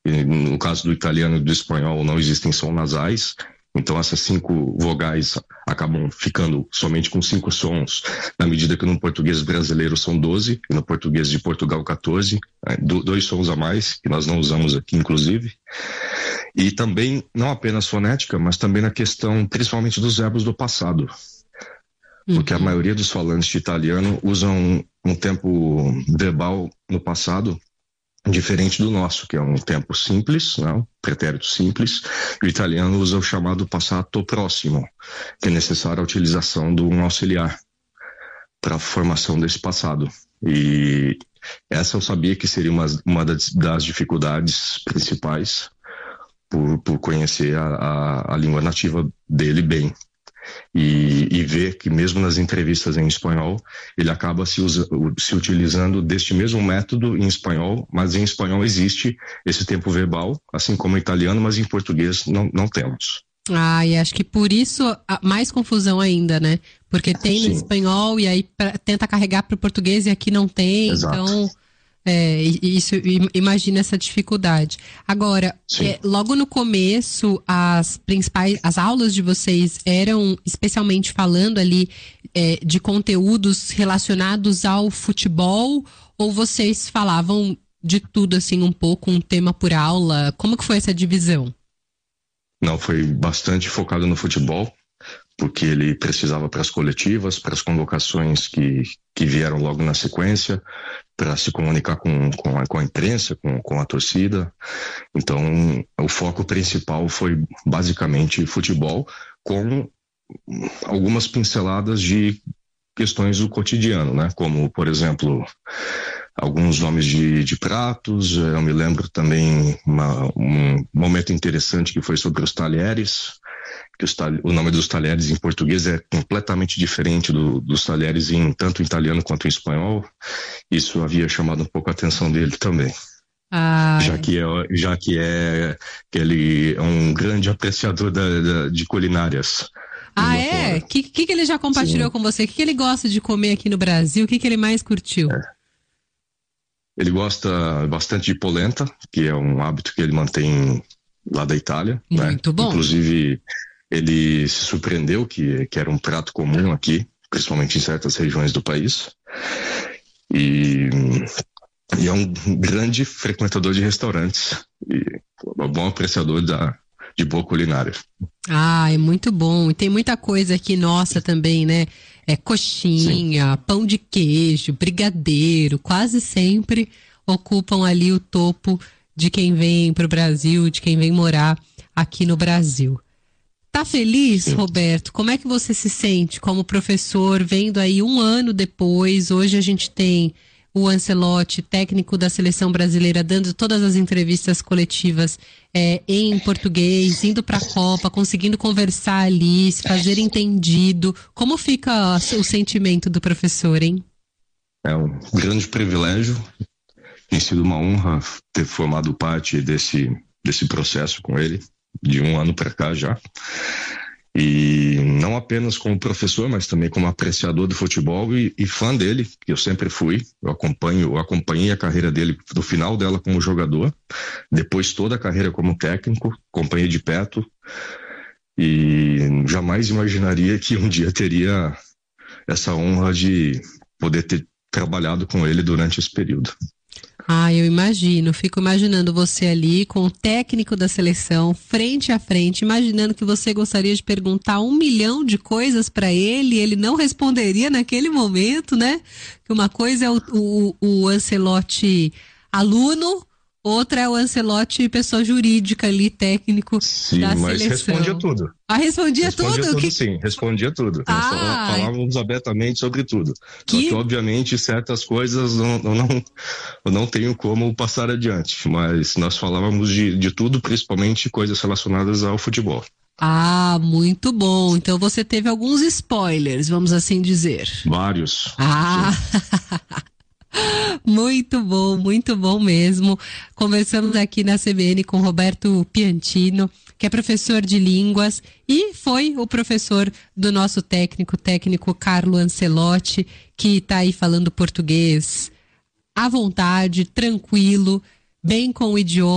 E no caso do italiano e do espanhol não existem som nasais, então essas 5 vogais acabam ficando somente com 5 sons, na medida que no português brasileiro são 12 e no português de Portugal 14, 2 sons a mais, que nós não usamos aqui inclusive. E também, não apenas fonética, mas também na questão, principalmente dos verbos do passado. Porque a maioria dos falantes de italiano usam um tempo verbal no passado diferente do nosso, que é um tempo simples, né? Pretérito simples. O italiano usa o chamado passato próximo, que é necessária a utilização de um auxiliar para a formação desse passado. E essa eu sabia que seria uma das dificuldades principais por conhecer a língua nativa dele bem. E ver que mesmo nas entrevistas em espanhol, ele acaba se utilizando deste mesmo método em espanhol, mas em espanhol existe esse tempo verbal, assim como em italiano, mas em português não temos. E acho que por isso mais confusão ainda, né? Porque tem no espanhol e aí tenta carregar para o português e aqui não tem. Exato. Então, imagina essa dificuldade. Agora, logo no começo, as aulas de vocês eram especialmente falando ali de conteúdos relacionados ao futebol, ou vocês falavam de tudo assim um pouco, um tema por aula? Como que foi essa divisão? Não, foi bastante focado no futebol, porque ele precisava para as coletivas, para as convocações que vieram logo na sequência, para se comunicar com a imprensa, com a torcida. Então, o foco principal foi basicamente futebol, com algumas pinceladas de questões do cotidiano, né? Como, por exemplo, alguns nomes de pratos. Eu me lembro também um momento interessante que foi sobre os talheres, que o nome dos talheres em português é completamente diferente dos talheres tanto em italiano quanto em espanhol. Isso havia chamado um pouco a atenção dele também. Já que ele é um grande apreciador de culinárias. O que ele já compartilhou com você? O que ele gosta de comer aqui no Brasil? O que ele mais curtiu? Ele gosta bastante de polenta, que é um hábito que ele mantém lá da Itália. Muito bom. Inclusive, ele se surpreendeu que era um prato comum aqui, principalmente em certas regiões do país. E é um grande frequentador de restaurantes e um bom apreciador de boa culinária. É muito bom. E tem muita coisa aqui nossa também, né? Coxinha, pão de queijo, brigadeiro, quase sempre ocupam ali o topo de quem vem para o Brasil, de quem vem morar aqui no Brasil. Tá feliz, Roberto? Como é que você se sente como professor, vendo aí um ano depois? Hoje a gente tem o Ancelotti, técnico da seleção brasileira, dando todas as entrevistas coletivas em português, indo para a Copa, conseguindo conversar ali, se fazer entendido. Como fica o sentimento do professor, hein? É um grande privilégio. Tem sido uma honra ter formado parte desse processo com ele, de um ano para cá já. E não apenas como professor, mas também como apreciador do futebol e fã dele, que eu sempre fui. Eu acompanhei a carreira dele do final dela como jogador, depois toda a carreira como técnico, acompanhei de perto e jamais imaginaria que um dia teria essa honra de poder ter trabalhado com ele durante esse período. Eu imagino, fico imaginando você ali com o técnico da seleção, frente a frente, imaginando que você gostaria de perguntar 1 milhão de coisas para ele, ele não responderia naquele momento, né? Que uma coisa é o Ancelotti aluno, outra é o Ancelotti pessoa jurídica ali, técnico da seleção. Mas respondia tudo. Respondia tudo? Sim, respondia tudo. Nós falávamos abertamente sobre tudo. Só que, obviamente, certas coisas eu não tenho como passar adiante, mas nós falávamos de tudo, principalmente coisas relacionadas ao futebol. Muito bom. Então você teve alguns spoilers, vamos assim dizer. Vários. Muito bom mesmo. Conversamos aqui na CBN com Roberto Piantino, que é professor de línguas e foi o professor do nosso técnico Carlo Ancelotti, que está aí falando português à vontade, tranquilo, bem com o idioma.